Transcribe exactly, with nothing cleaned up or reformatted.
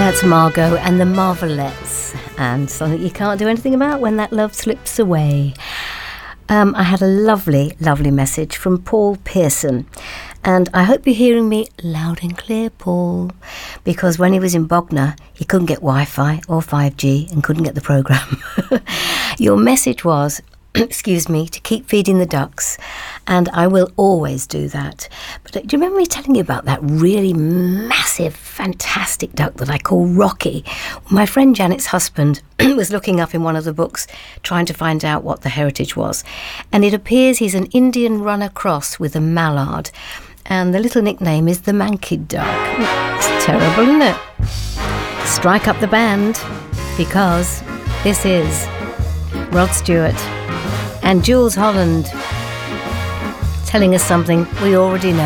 That's Margot and the Marvelettes, and something you can't do anything about when that love slips away. Um, I had a lovely, lovely message from Paul Pearson, and I hope you're hearing me loud and clear, Paul, because when he was in Bognor, he couldn't get Wi-Fi or five G and couldn't get the programme. Your message was, excuse me, to keep feeding the ducks, and I will always do that. But do you remember me telling you about that really massive, fantastic duck that I call Rocky? My friend Janet's husband was looking up in one of the books, trying to find out what the heritage was, and it appears he's an Indian runner cross with a mallard, and the little nickname is the Mankid duck. It's terrible, isn't it? Strike up the band, because this is Rod Stewart and Jules Holland telling us something we already know.